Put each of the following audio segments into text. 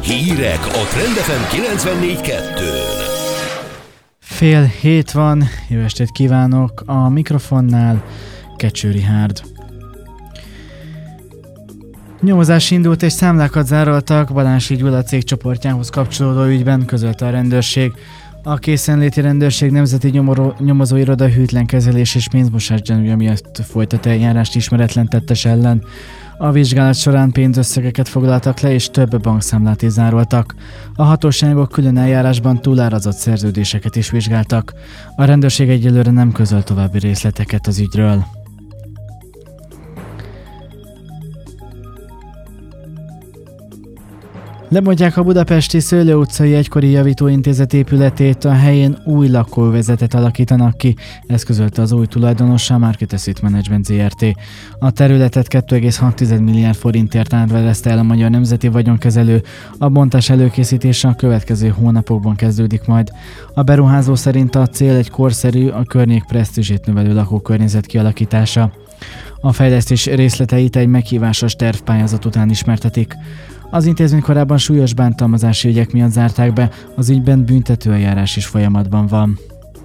Hírek a Trend FM 94.2-n. Fél hét van, jó estét kívánok, a mikrofonnál Kecső Richárd. Nyomozás indult és számlákat zároltak Balánsy Gyula cégcsoportjához kapcsolódó ügyben, közölte a rendőrség. A Készenléti Rendőrség Nemzeti Nyomozóiroda hűtlen kezelés és pénzmosás gyanúja miatt folytat eljárást ismeretlen tettes ellen. A vizsgálat során pénzösszegeket foglaltak le és több bankszámlát is zároltak. A hatóságok külön eljárásban túlárazott szerződéseket is vizsgáltak. A rendőrség egyelőre nem közöl további részleteket az ügyről. Lemondják a budapesti Szőlő utcai egykori javítóintézet épületét, a helyén új lakóövezetet alakítanak ki, ezt közölte az új tulajdonosa, a Market Asset Management Zrt. A területet 2,6 milliárd forintért árverezte el a Magyar Nemzeti Vagyonkezelő, a bontás előkészítése a következő hónapokban kezdődik majd. A beruházó szerint a cél egy korszerű, a környék presztízsét növelő lakókörnyezet kialakítása. A fejlesztés részleteit egy meghívásos tervpályázat után ismertetik. Az intézmény korábban súlyos bántalmazási ügyek miatt zárták be, az ügyben büntetőeljárás is folyamatban van.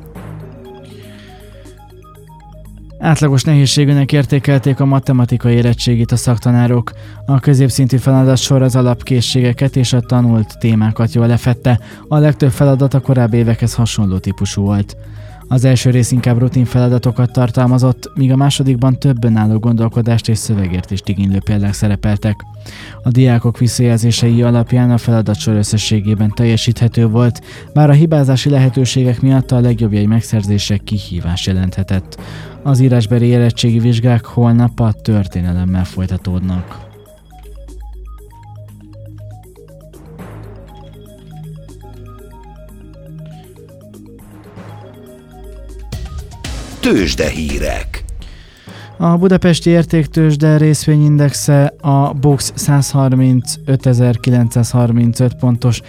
Átlagos nehézségűnek értékelték a matematikai érettségit a szaktanárok. A középszintű feladatsor az alapkészségeket és a tanult témákat jól lefedte, a legtöbb feladat a korábbi évekhez hasonló típusú volt. Az első rész inkább rutin feladatokat tartalmazott, míg a másodikban több önálló gondolkodást és szövegértést igénylő példák szerepeltek. A diákok visszajelzései alapján a feladatsor összességében teljesíthető volt, bár a hibázási lehetőségek miatt a legjobbjai megszerzése kihívás jelenthetett. Az írásbeli érettségi vizsgák holnap a történelemmel folytatódnak. Tőzsdehírek. A budapesti értéktőzsde részvényindexe a BUX 135.935 pontos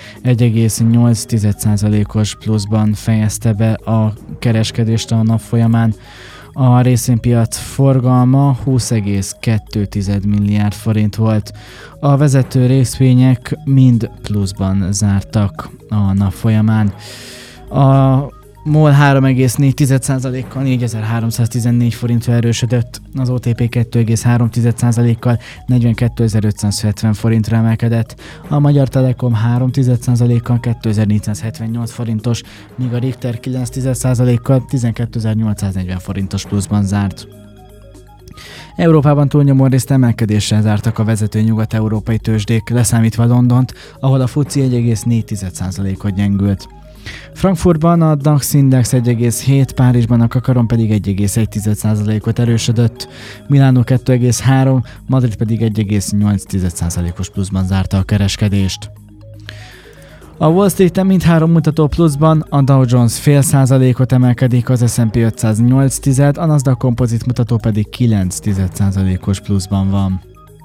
1,8%-os pluszban fejezte be a kereskedést a nap folyamán. A részvénypiac forgalma 20,2 milliárd forint volt. A vezető részvények mind pluszban zártak a nap folyamán. A MOL 3,4%-kal 4314 forintra erősödött, az OTP 2,3%-kal 42.570 forintra emelkedett, a Magyar Telekom 3%-kal 2478 forintos, míg a Richter 9%-kal 12.840 forintos pluszban zárt. Európában túlnyomórészt emelkedéssel zártak a vezető nyugat-európai tőzsdék, leszámítva Londont, ahol a FTSE 1,4%-ot gyengült. Frankfurtban a DAX Index 1,7, Párizsban a kakaron pedig 1,1%-ot erősödött, Milánó 2,3, Madrid pedig 1,8%-os pluszban zárta a kereskedést. A Wall Street-en mindhárom mutató pluszban, a Dow Jones 0,5%-ot emelkedik, az S&P 500 0,8, a Nasdaq Composite mutató pedig 9%-os pluszban van.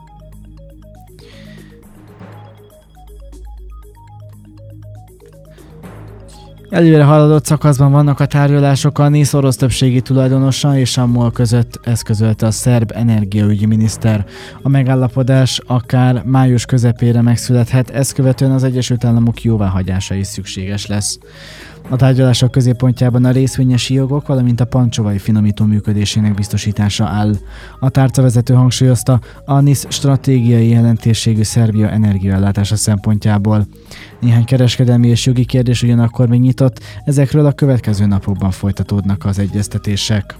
Előre haladott szakaszban vannak a tárgyalások a NISZ orosz többségi tulajdonosa és a MOL között, ezt közölte a szerb energiaügyi miniszter. A megállapodás akár május közepére megszülethet, ezt követően az Egyesült Államok jóváhagyása is szükséges lesz. A tárgyalások középpontjában a részvényesi jogok, valamint a pancsovai finomító működésének biztosítása áll. A tárcavezető hangsúlyozta a NISZ stratégiai jelentőségű Szerbia energiaellátása szempontjából. Néhány kereskedelmi és jogi kérdés ugyanakkor még nyitott, ezekről a következő napokban folytatódnak az egyeztetések.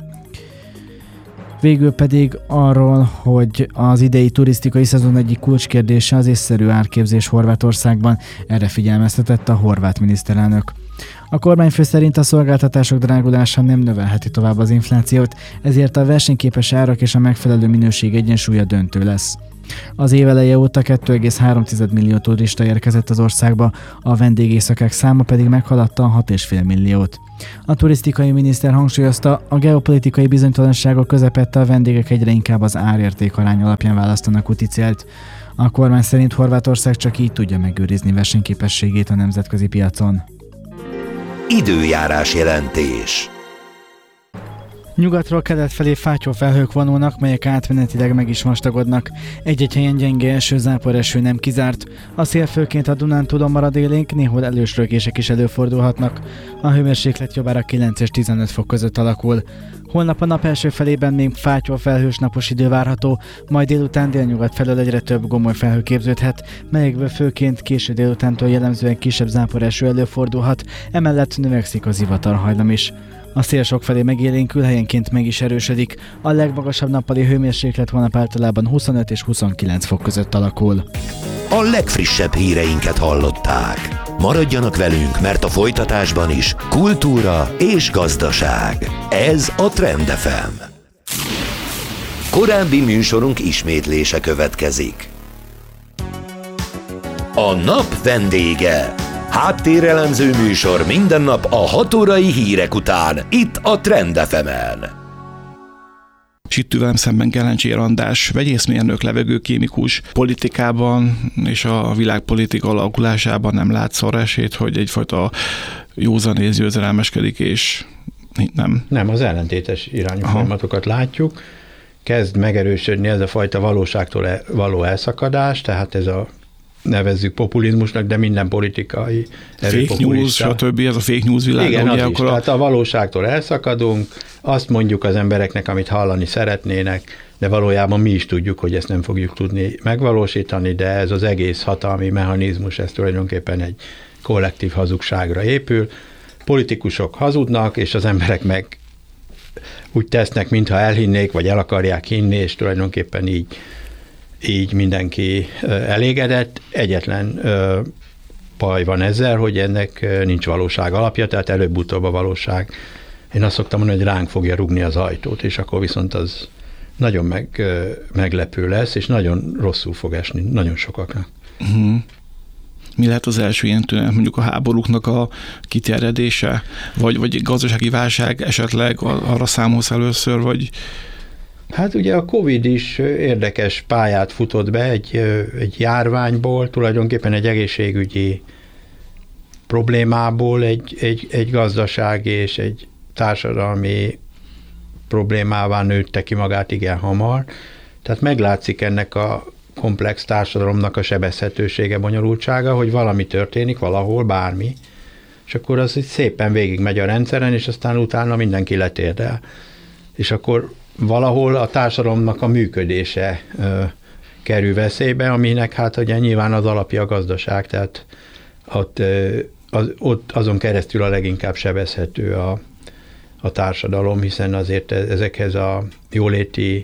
Végül pedig arról, hogy az idei turisztikai szezon egyik kulcskérdése az észszerű árképzés Horvátországban, erre figyelmeztetett a horvát miniszterelnök. A kormányfő szerint a szolgáltatások drágulása nem növelheti tovább az inflációt, ezért a versenyképes árak és a megfelelő minőség egyensúlya döntő lesz. Az év eleje óta 2,3 millió turista érkezett az országba, a vendégészakák száma pedig meghaladta a 6,5 milliót. A turisztikai miniszter hangsúlyozta, a geopolitikai bizonytalanságok közepette a vendégek egyre inkább az árérték arány alapján választanak úti célt. A kormány szerint Horvátország csak így tudja megőrizni versenyképességét a nemzetközi piacon. Időjárás jelentés. Nyugatról kelet felé fátyolfelhők vonulnak, melyek átmenetileg meg is vastagodnak. Egy-egy helyen gyenge eső, záporeső nem kizárt. A szél főként a Dunántúlon marad élénk, néhol erős rögések is előfordulhatnak. A hőmérséklet jobbára 9 és 15 fok között alakul. Holnap a nap első felében még fátyolfelhős napos idő várható, majd délután délnyugat felől egyre több gomoly felhő képződhet, melyekből főként késő délutántól jellemzően kisebb záporeső előfordulhat, emellett növekszik az zivatarhajlam is. A szél sokfelé megélénkül, helyenként meg is erősödik. A legmagasabb nappali hőmérséklet holnap általában 25 és 29 fok között alakul. A legfrissebb híreinket hallották. Maradjanak velünk, mert a folytatásban is kultúra és gazdaság. Ez a Trend FM. Korábbi műsorunk ismétlése következik. A nap vendége. Háttérelemző műsor minden nap a 6 órai hírek után, itt a Trend FM-en. És itt ül velem szemben Gelencsér András, vegyészmérnök, levegőkémikus. Politikában és a világpolitika alakulásában nem látsz arra esélyt, hogy egyfajta józanész győzedelmeskedik, és nem? Nem, az ellentétes irányú folyamatokat látjuk. Kezd megerősödni ez a fajta valóságtól való elszakadás, tehát ez a nevezzük populizmusnak, de minden politikai fake news, stb. Ez a fake news világa. Igen, az is. Tehát a valóságtól elszakadunk, azt mondjuk az embereknek, amit hallani szeretnének, de valójában mi is tudjuk, hogy ezt nem fogjuk tudni megvalósítani, de ez az egész hatalmi mechanizmus, ez tulajdonképpen egy kollektív hazugságra épül. Politikusok hazudnak, és az emberek meg úgy tesznek, mintha elhinnék, vagy el akarják hinni, és tulajdonképpen így mindenki elégedett. Egyetlen baj van ezzel, hogy ennek nincs valóság alapja, tehát előbb-utóbb a valóság. Én azt szoktam mondani, hogy ránk fogja rúgni az ajtót, és akkor viszont az nagyon meglepő lesz, és nagyon rosszul fog esni nagyon sokaknak. Uh-huh. Mi lehet az első ilyen tűnet, mondjuk a háborúknak a kiterjedése, vagy gazdasági válság esetleg arra számolsz először, vagy... Hát ugye a Covid is érdekes pályát futott be egy járványból, tulajdonképpen egy egészségügyi problémából egy gazdasági és egy társadalmi problémává nőtte ki magát igen hamar. Tehát meglátszik ennek a komplex társadalomnak a sebezhetősége, bonyolultsága, hogy valami történik valahol, bármi, és akkor az így szépen végigmegy a rendszeren, és aztán utána mindenki letérdel. És akkor valahol a társadalomnak a működése kerül veszélybe, aminek hát ugye nyilván az alapja a gazdaság, tehát ott azon keresztül a leginkább sebezhető a társadalom, hiszen azért ezekhez a jóléti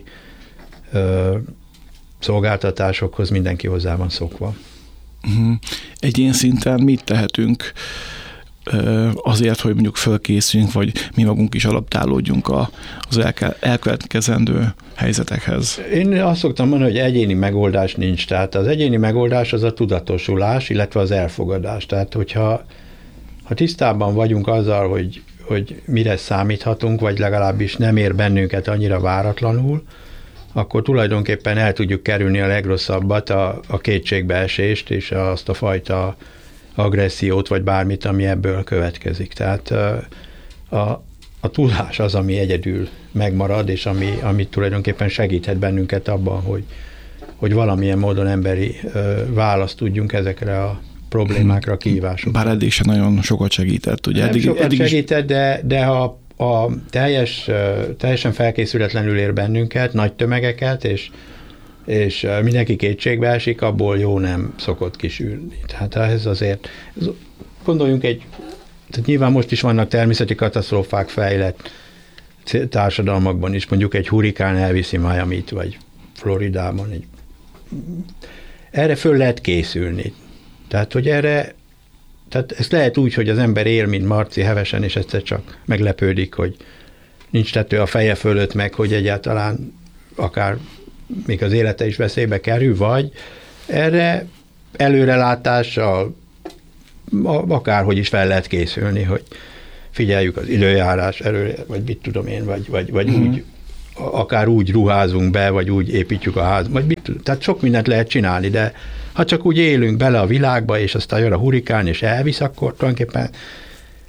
szolgáltatásokhoz mindenki hozzá van szokva. Egyén szinten mit tehetünk azért, hogy mondjuk fölkészüljünk, vagy mi magunk is adaptálódjunk az elkövetkezendő helyzetekhez? Én azt szoktam mondani, hogy egyéni megoldás nincs. Tehát az egyéni megoldás az a tudatosulás, illetve az elfogadás. Tehát hogyha tisztában vagyunk azzal, hogy mire számíthatunk, vagy legalábbis nem ér bennünket annyira váratlanul, akkor tulajdonképpen el tudjuk kerülni a legrosszabbat, a kétségbeesést és azt a fajta agressziót, vagy bármit, ami ebből következik. Tehát a tudás az, ami egyedül megmarad, és ami tulajdonképpen segíthet bennünket abban, hogy valamilyen módon emberi választ tudjunk ezekre a problémákra, kihívásokra. Bár eddig sem nagyon sokat segített. Ugye? Sokat segített, de ha teljesen felkészületlenül ér bennünket, nagy tömegeket, és mindenki kétségbe esik, abból jó nem szokott kisülni. Tehát ez azért, gondoljunk tehát nyilván most is vannak természeti katasztrófák fejlett társadalmakban is, mondjuk egy hurikán elviszi Miamit, vagy Floridában. Erre föl lehet készülni. Tehát, hogy tehát ezt lehet úgy, hogy az ember él, mint Marci, hevesen, és egyszer csak meglepődik, hogy nincs tető a feje fölött meg, hogy egyáltalán akár még az élete is veszélybe kerül, vagy erre előrelátással akárhogy is fel lehet készülni, hogy figyeljük az időjárás vagy mit tudom én, vagy úgy, akár úgy ruházunk be, vagy úgy építjük a házat, vagy tehát sok mindent lehet csinálni, de ha csak úgy élünk bele a világba, és aztán jön a hurikán, és elvisz, akkor tulajdonképpen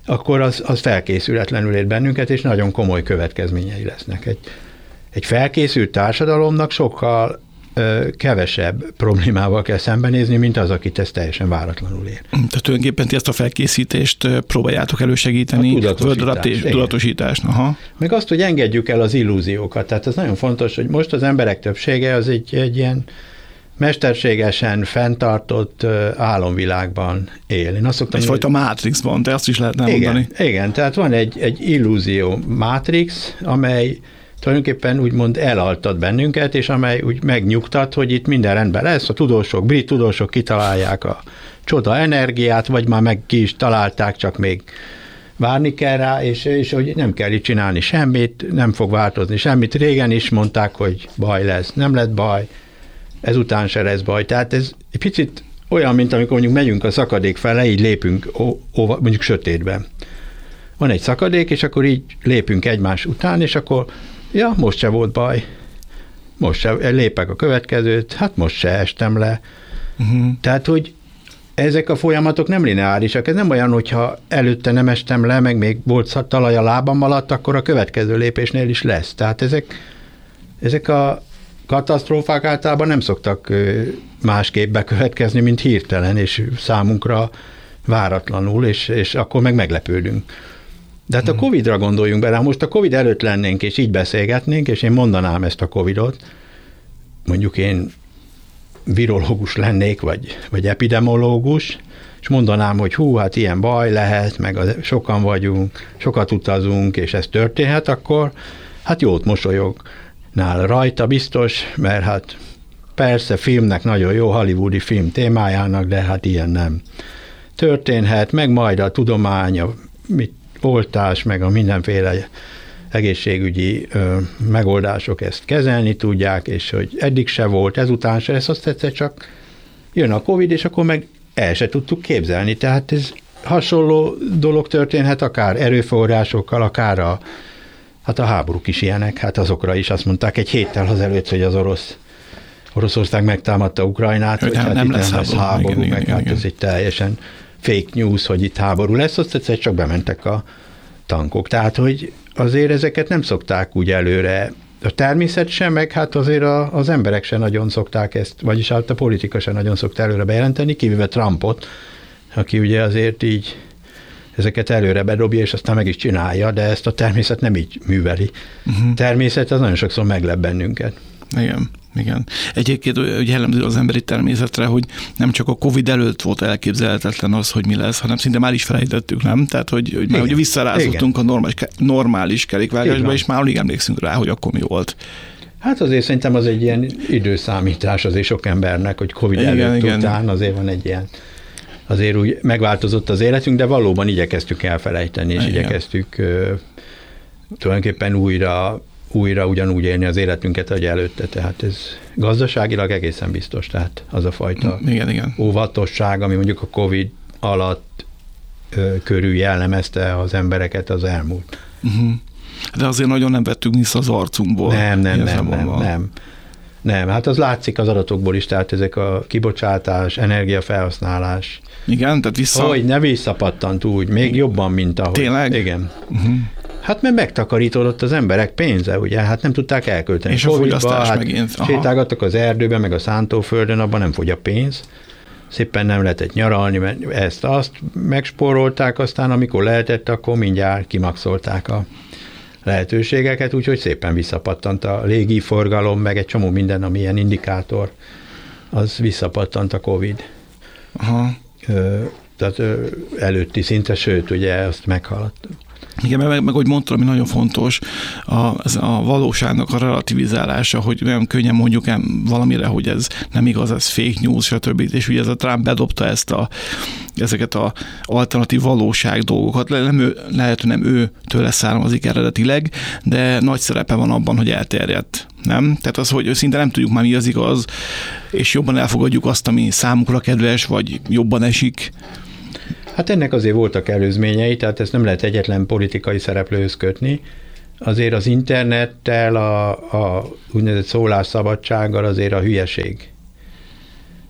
akkor az felkészületlenül ér bennünket, és nagyon komoly következményei lesznek. Egy felkészült társadalomnak sokkal kevesebb problémával kell szembenézni, mint az, akit ez teljesen váratlanul ér. Tehát tulajdonképpen ti ezt a felkészítést próbáljátok elősegíteni, a tudatosítást. Aha. Meg azt, hogy engedjük el az illúziókat. Tehát ez nagyon fontos, hogy most az emberek többsége az egy ilyen mesterségesen fenntartott álomvilágban él. Én azt szoktam, egyfajta Matrixban, de azt is lehetne mondani. Igen, tehát van egy illúzió Matrix, amely tulajdonképpen úgymond elaltat bennünket, és amely úgy megnyugtat, hogy itt minden rendben lesz, brit tudósok kitalálják a csoda energiát, vagy már meg ki is találták, csak még várni kell rá, és hogy nem kell itt csinálni semmit, nem fog változni semmit. Régen is mondták, hogy baj lesz, nem lett baj, ezután se lesz baj. Tehát ez egy picit olyan, mint amikor mondjuk megyünk a szakadék fele, így lépünk mondjuk sötétben. Van egy szakadék, és akkor így lépünk egymás után, és akkor most se volt baj, most se lépek a következőt, hát most se estem le. Tehát, hogy ezek a folyamatok nem lineárisak. Ez nem olyan, hogyha előtte nem estem le, meg még volt talaj a lábam alatt, akkor a következő lépésnél is lesz. Tehát ezek a katasztrófák általában nem szoktak másképp bekövetkezni, mint hirtelen, és számunkra váratlanul, és akkor meg meglepődünk. De hát a Covid-ra gondoljunk bele, ha most a Covid előtt lennénk, és így beszélgetnénk, és én mondanám ezt a Covidot, mondjuk én virológus lennék, vagy epidemiológus, és mondanám, hogy hát ilyen baj lehet, meg sokan vagyunk, sokat utazunk, és ez történhet, akkor hát jót mosolyognál rajta biztos, mert hát persze filmnek nagyon jó, hollywoodi film témájának, de hát ilyen nem történhet, meg majd a tudomány, oltás, meg a mindenféle egészségügyi megoldások ezt kezelni tudják, és hogy eddig se volt, ezután se lesz, azt egyszer csak jön a Covid, és akkor meg el se tudtuk képzelni. Tehát ez hasonló dolog történhet, akár erőforrásokkal, akár a háborúk is ilyenek, hát azokra is azt mondták egy héttel azelőtt, hogy az Oroszország megtámadta Ukrajnát, hogy hát nem lesz háború, igen, meg hát ez egy teljesen fake news, hogy itt háború lesz, azt egyszer csak bementek a tankok. Tehát, hogy azért ezeket nem szokták úgy előre. A természet sem, meg hát azért az emberek sem nagyon szokták ezt, vagyis hát a politika sem nagyon szokta előre bejelenteni, kivéve Trumpot, aki ugye azért így ezeket előre bedobja, és aztán meg is csinálja, de ezt a természet nem így műveli. Természet az nagyon sokszor meglep bennünket. Igen. Egyébként jellemző az emberi természetre, hogy nem csak a Covid előtt volt elképzelhetetlen az, hogy mi lesz, hanem szinte már is felejtettük, nem? Tehát, hogy visszarázottunk a normális kerékvágásba, és már alig emlékszünk rá, hogy akkor mi volt. Hát azért szerintem az egy ilyen időszámítás azért sok embernek, hogy Covid előtt után azért van egy ilyen, azért úgy megváltozott az életünk, de valóban igyekeztük elfelejteni, és igyekeztük tulajdonképpen újra ugyanúgy élni az életünket, ahogy előtte. Tehát ez gazdaságilag egészen biztos. Tehát az a fajta óvatosság, ami mondjuk a Covid alatt körül jellemezte az embereket, az elmúlt. De azért nagyon nem vettük vissza az arcunkból. Nem, hát az látszik az adatokból is, tehát ezek a kibocsátás, energiafelhasználás. Igen, tehát Hogy ne visszapattant úgy, még jobban, mint ahogy. Tényleg? Igen. Hát mert megtakarítódott az emberek pénze, ugye, hát nem tudták elkölteni. És a fogyasztás megint. Sétálgattak az erdőben, meg a szántóföldön, abban nem fogy a pénz. Szépen nem lehetett nyaralni, mert ezt-azt megspórolták, aztán amikor lehetett, akkor mindjárt kimaxolták a lehetőségeket, úgyhogy szépen visszapattant a légiforgalom, meg egy csomó minden, ami ilyen indikátor, az visszapattant a Covid. Tehát előtti szinte, sőt, ugye azt meghaladt. Igen, meg hogy mondtam, ami nagyon fontos, a valóságnak a relativizálása, hogy olyan könnyen mondjuk valamire, hogy ez nem igaz, ez fake news, stb. És ugye ez a Trump bedobta ezeket a alternatív valóság dolgokat. Lehet, hogy nem ő tőle származik eredetileg, de nagy szerepe van abban, hogy elterjedt. Nem? Tehát az, hogy szinte nem tudjuk már mi az igaz, és jobban elfogadjuk azt, ami számukra kedves, vagy jobban esik. Hát ennek azért voltak előzményei, tehát ezt nem lehet egyetlen politikai szereplőhöz kötni. Azért az internettel, a úgynevezett szólásszabadsággal azért a hülyeség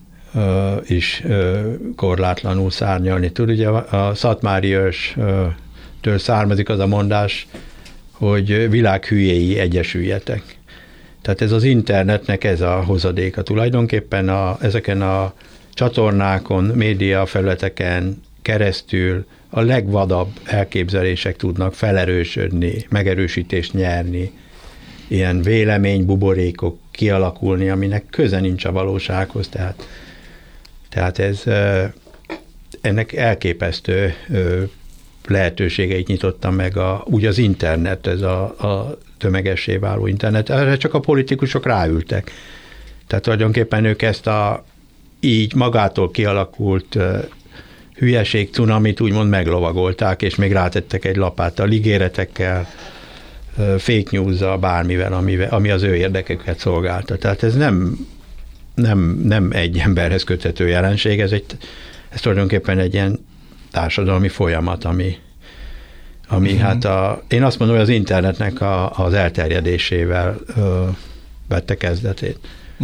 is korlátlanul szárnyalni tud. Ugye a Szatmári ős től származik az a mondás, hogy világhülyéi egyesüljetek. Tehát ez az internetnek ez a hozadéka. Tulajdonképpen ezeken a csatornákon, média felületeken keresztül a legvadabb elképzelések tudnak felerősödni, megerősítést nyerni, ilyen véleménybuborékok kialakulni, aminek köze nincs a valósághoz. Tehát ez ennek elképesztő lehetőségeit nyitotta meg úgy az internet, ez a tömegessé váló internet. Erre csak a politikusok ráültek. Tehát tulajdonképpen ők ezt így magától kialakult hülyeség cunamit úgymond meglovagolták, és még rátettek egy lapáttal, ígéretekkel, fake news-zal, bármivel, ami az ő érdekeket szolgálta. Tehát ez nem egy emberhez köthető jelenség, ez tulajdonképpen egy ilyen társadalmi folyamat, ami hát én azt mondom, hogy az internetnek az elterjedésével vette kezdetét.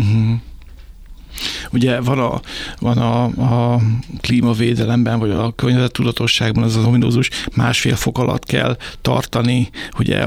Ugye van a klímavédelemben, vagy a környezettudatosságban az ominózus 1,5 fok alatt kell tartani, ugye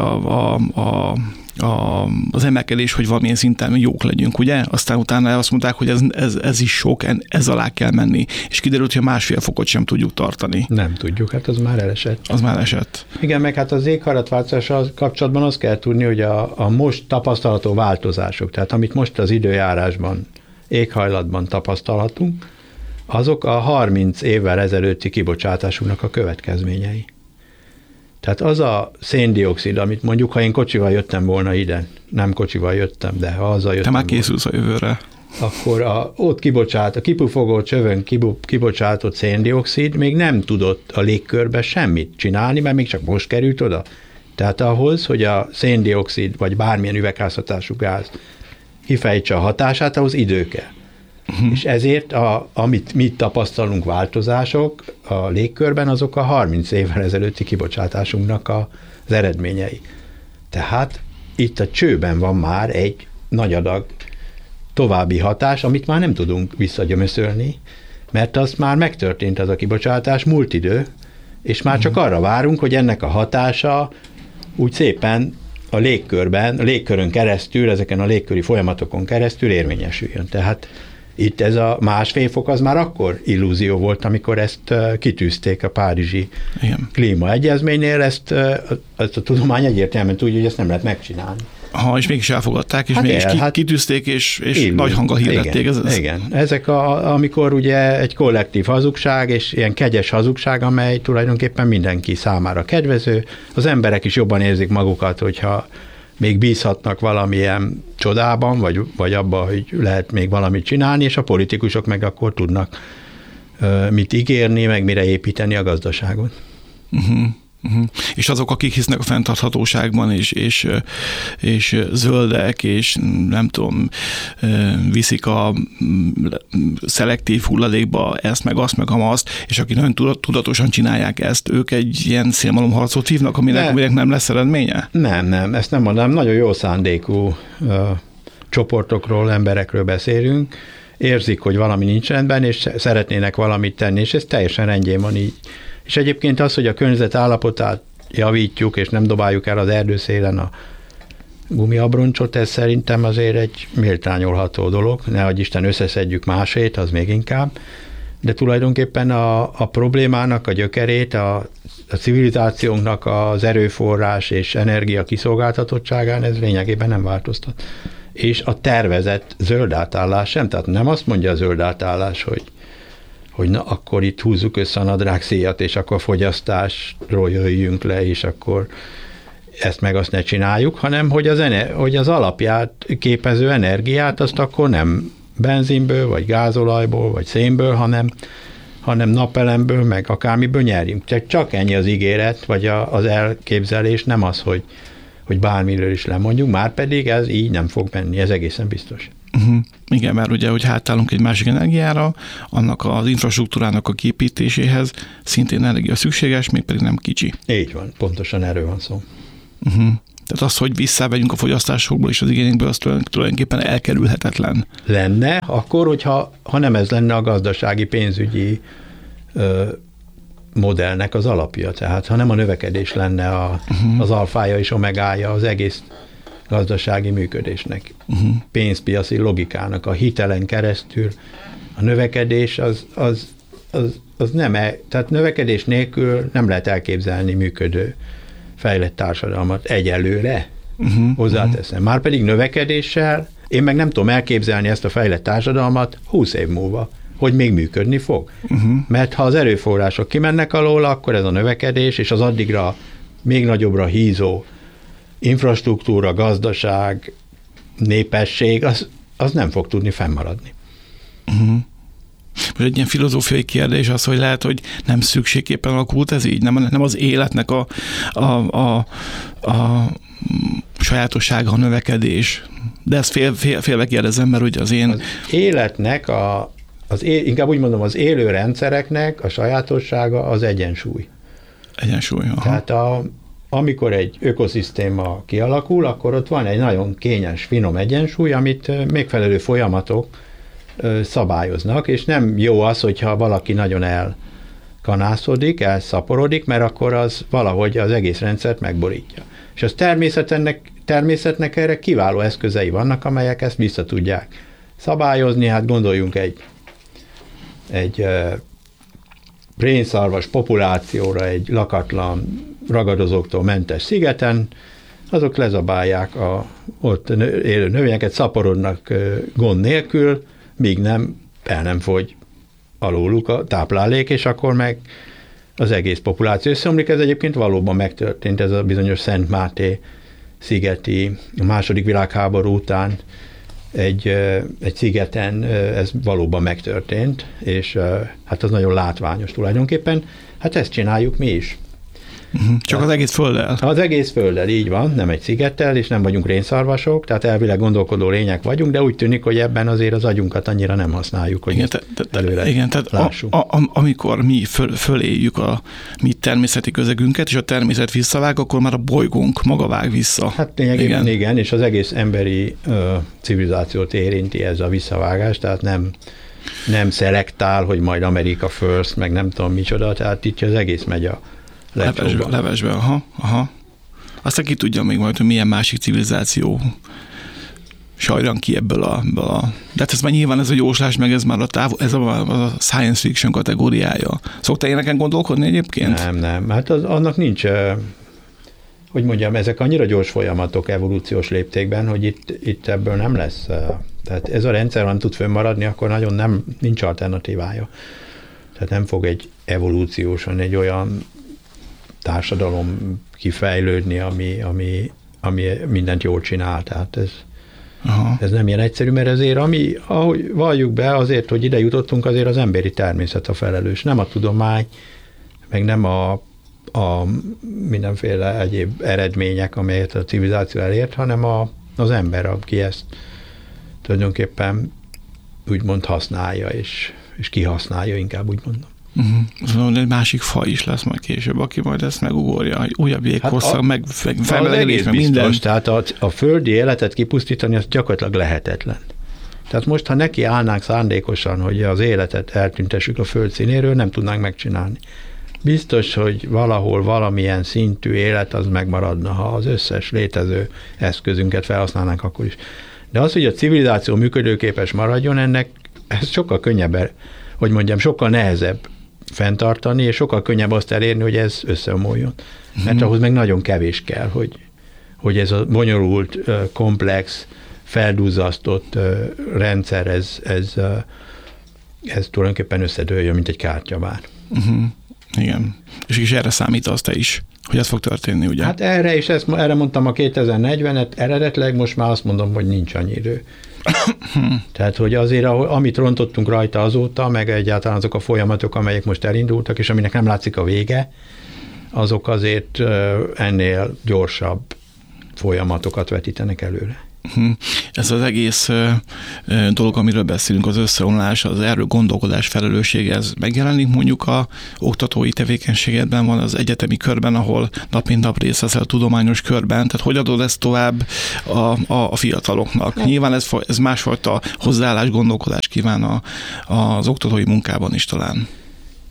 az emelkedés, hogy valamilyen szinten jók legyünk, ugye? Aztán utána azt mondták, hogy ez is sok, ez alá kell menni. És kiderült, hogy a 1,5 fokot sem tudjuk tartani. Nem tudjuk, hát az már elesett. Az már esett. Igen, meg hát az éghajlatváltozással kapcsolatban azt kell tudni, hogy a most tapasztalható változások, tehát amit most az időjárásban, éghajlatban tapasztalhatunk, azok a 30 évvel ezelőtti kibocsátásunknak a következményei. Tehát az a széndioxid, amit mondjuk, ha én kocsival jöttem volna ide, nem kocsival jöttem, de ha azzal jöttem. Te már készülsz a jövőre. Akkor ott a kipufogó csövön kibocsátott széndioxid még nem tudott a légkörbe semmit csinálni, mert még csak most került oda. Tehát ahhoz, hogy a széndioxid vagy bármilyen üvegházhatású gáz kifejtse a hatását, ahhoz idő kell. És ezért, amit mi tapasztalunk változások a légkörben, azok a 30 évvel ezelőtti kibocsátásunknak az eredményei. Tehát itt a csőben van már egy nagy adag további hatás, amit már nem tudunk visszagyömöszölni, mert az már megtörtént az a kibocsátás, múlt idő, és már csak arra várunk, hogy ennek a hatása úgy szépen a légkörön keresztül, ezeken a légköri folyamatokon keresztül érvényesüljön. Tehát itt ez a 1,5 fok az már akkor illúzió volt, amikor ezt kitűzték a párizsi klímaegyezménynél, ezt a tudomány egyértelműen tudja, hogy ezt nem lehet megcsinálni. És mégis elfogadták, és mégis kitűzték, és nagy hanggal hirdették. Igen. Ezek amikor ugye egy kollektív hazugság, és ilyen kegyes hazugság, amely tulajdonképpen mindenki számára kedvező. Az emberek is jobban érzik magukat, hogyha még bízhatnak valamilyen csodában, vagy abban, hogy lehet még valamit csinálni, és a politikusok meg akkor tudnak mit ígérni, meg mire építeni a gazdaságot. És azok, akik hisznek a fenntarthatóságban, és zöldek, és nem tudom, viszik a szelektív hulladékba ezt, meg azt, meg azt, és akik nagyon tudatosan csinálják ezt, ők egy ilyen szélmalomharcot hívnak, aminek nem lesz eredménye? Nem, ezt nem mondom. Nagyon jó szándékú csoportokról, emberekről beszélünk, érzik, hogy valami nincs rendben, és szeretnének valamit tenni, és ez teljesen rendjén van így. És egyébként az, hogy a környezet állapotát javítjuk, és nem dobáljuk el az erdőszélen a gumiabroncsot, ez szerintem azért egy méltányolható dolog. Nehogy Isten összeszedjük másét, az még inkább. De tulajdonképpen a problémának a gyökerét, a civilizációnknak az erőforrás és energia kiszolgáltatottságán ez lényegében nem változtat. És a tervezett zöld átállás sem, tehát nem azt mondja a zöld átállás, hogy na, akkor itt húzzuk össze a nadrágszíjat, és akkor fogyasztásról jöjjünk le, és akkor ezt meg azt ne csináljuk, hanem hogy az alapját képező energiát azt akkor nem benzinből, vagy gázolajból, vagy szénből, hanem napelemből, meg akármiből nyerjünk. Csak ennyi az ígéret, vagy az elképzelés, nem az, hogy bármiről is lemondjunk, már pedig ez így nem fog menni, ez egészen biztos. Igen, mert ugye, hogy hátállunk egy másik energiára, annak az infrastruktúrának a képítéséhez szintén energia szükséges, mégpedig nem kicsi. Így van, pontosan erről van szó. Tehát az, hogy visszavegyünk a fogyasztásokból és az igényekből, az tulajdonképpen elkerülhetetlen. Lenne, akkor, ha nem ez lenne a gazdasági, pénzügyi modellnek az alapja. Tehát ha nem a növekedés lenne az alfája és omegája az egész gazdasági működésnek, pénzpiaci logikának, a hitelen keresztül, a növekedés az nem, tehát növekedés nélkül nem lehet elképzelni működő, fejlett társadalmat egyelőre, hozzáteszem. Márpedig növekedéssel én meg nem tudom elképzelni ezt a fejlett társadalmat 20 év múlva, hogy még működni fog. Mert ha az erőforrások kimennek alóla, akkor ez a növekedés, és az addigra még nagyobbra hízó infrastruktúra, gazdaság, népesség, az nem fog tudni fennmaradni. Most egy ilyen filozófiai kérdés az, hogy lehet, hogy nem szükségképpen alakult ez így, nem az életnek a sajátossága a növekedés. De ezt félve kérdezem, mert ugye az én... Az életnek, inkább úgy mondom, az élő rendszereknek a sajátossága az egyensúly. Egyensúly, aha. Tehát amikor egy ökoszisztéma kialakul, akkor ott van egy nagyon kényes, finom egyensúly, amit megfelelő folyamatok szabályoznak, és nem jó az, hogyha valaki nagyon elkanászodik, elszaporodik, mert akkor az valahogy az egész rendszert megborítja. És az természetnek erre kiváló eszközei vannak, amelyek ezt vissza tudják szabályozni. Hát gondoljunk egy rénszarvas populációra egy lakatlan, ragadozóktól mentes szigeten, azok lezabálják ott élő növényeket, szaporodnak gond nélkül, míg el nem fogy alóluk a táplálék, és akkor meg az egész populáció összeomlik. Ez egyébként valóban megtörtént, ez a bizonyos Szent Máté szigeti, a második világháború után egy szigeten ez valóban megtörtént, és hát az nagyon látványos tulajdonképpen. Hát ezt csináljuk mi is. Csak az egész földdel? Az egész földdel, így van, nem egy szigettel, és nem vagyunk rénszarvasok, tehát elvileg gondolkodó lények vagyunk, de úgy tűnik, hogy ebben azért az agyunkat annyira nem használjuk, hogy igen, tehát amikor mi föléljük a mi természeti közegünket, és a természet visszavág, akkor már a bolygónk maga vág vissza. Hát lényegében igen, és az egész emberi civilizációt érinti ez a visszavágás, tehát nem szelektál, hogy majd America first, meg nem tudom micsoda, tehát itt az egész megy a levesbe, aha. Aztán ki tudja még majd, hogy milyen másik civilizáció sajran ki ebből a... De hát ez már nyilván ez a jóslás, meg ez már ez a science fiction kategóriája. Szoktál ilyeneken gondolkodni egyébként? Nem. Hát annak nincs, hogy mondjam, ezek annyira gyors folyamatok evolúciós léptékben, hogy itt ebből nem lesz. Tehát ez a rendszer, ha nem tud fönnmaradni, akkor nagyon nincs alternatívája. Tehát nem fog egy evolúciósan egy olyan társadalom kifejlődni, ami mindent jól csinál. Tehát ez nem ilyen egyszerű, mert ezért, ahogy valljuk be, azért, hogy ide jutottunk, azért az emberi természet a felelős. Nem a tudomány, meg nem a mindenféle egyéb eredmények, amelyet a civilizáció elért, hanem az ember, aki ezt tulajdonképpen úgymond használja, és kihasználja, inkább úgy mondom. Szóval egy másik faj is lesz majd később, aki majd ezt megugorja, hogy újabb jégkorszak, felmelegedés, meg minden. Tehát a földi életet kipusztítani, az gyakorlatilag lehetetlen. Tehát most, ha neki állnánk szándékosan, hogy az életet eltüntessük a föld színéről, nem tudnánk megcsinálni. Biztos, hogy valahol valamilyen szintű élet az megmaradna, ha az összes létező eszközünket felhasználnánk akkor is. De az, hogy a civilizáció működőképes maradjon, ez sokkal könnyebb, hogy mondjam, sokkal nehezebb fenntartani, és sokkal könnyebb azt elérni, hogy ez összeomoljon. Mert ahhoz meg nagyon kevés kell, hogy ez a bonyolult, komplex, felduzzasztott rendszer, ez tulajdonképpen összedőljön, mint egy kártyavár. Igen. És erre számítasz te is, hogy ez fog történni, ugye? Hát erre mondtam a 2040-et, eredetileg most már azt mondom, hogy nincs annyi idő. Tehát, hogy azért, amit rontottunk rajta azóta, meg egyáltalán azok a folyamatok, amelyek most elindultak, és aminek nem látszik a vége, azok azért ennél gyorsabb folyamatokat vetítenek előre. Ez az egész dolog, amiről beszélünk, az összeomlás, az erről gondolkodás felelőssége, ez megjelenik mondjuk a oktatói tevékenységedben, van az egyetemi körben, ahol nap mint nap részt veszel a tudományos körben, tehát hogy adod ezt tovább a fiataloknak? Nyilván ez másfajta hozzáállás, gondolkodás kíván az oktatói munkában is talán.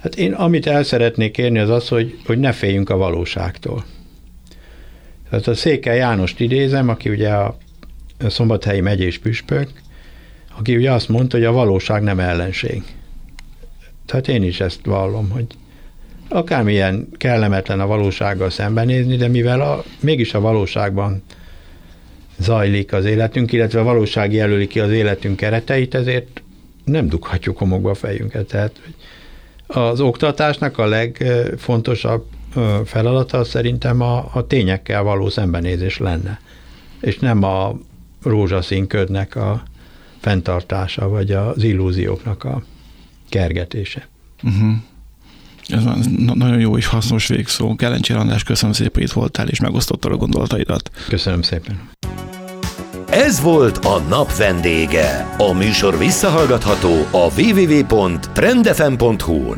Hát én amit el szeretnék kérni az az, hogy ne féljünk a valóságtól. Tehát a Székely Jánost idézem, aki ugye a szombathelyi megyés püspök, aki ugye azt mondta, hogy a valóság nem ellenség. Tehát én is ezt vallom, hogy akármilyen kellemetlen a valósággal szembenézni, de mivel mégis a valóságban zajlik az életünk, illetve a valóság jelöli ki az életünk kereteit, ezért nem dughatjuk homokba a fejünket. Tehát az oktatásnak a legfontosabb feladata szerintem a tényekkel való szembenézés lenne, és nem a rózsaszín ködnek a fenntartása, vagy az illúzióknak a kergetése. Ez nagyon jó és hasznos végszó. Gelencsér András, köszönöm szépen, hogy itt voltál, és megosztottad a gondolataidat. Köszönöm szépen. Ez volt a nap vendége. A műsor visszahallgatható a www.trendfm.hu-n.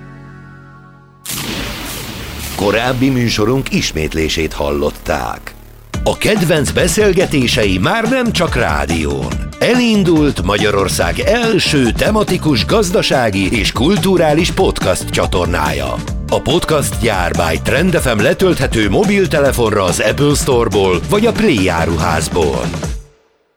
Korábbi műsorunk ismétlését hallották. A kedvenc beszélgetései már nem csak rádión. Elindult Magyarország első tematikus gazdasági és kulturális podcast csatornája. A podcast gyár by Trend FM letölthető mobiltelefonra az Apple Store-ból vagy a Play áruházból.